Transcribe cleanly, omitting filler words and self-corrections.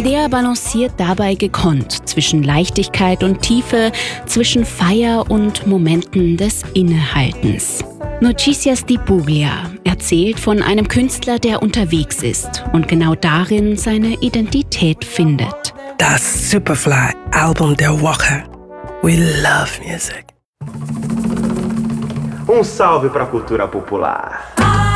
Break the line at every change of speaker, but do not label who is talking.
Der balanciert dabei gekonnt zwischen Leichtigkeit und Tiefe, zwischen Feier und Momenten des Innehaltens. Noticias di Puglia erzählt von einem Künstler, der unterwegs ist und genau darin seine Identität findet.
Das Superfly-Album der Woche. We love music.
Salve pra cultura popular.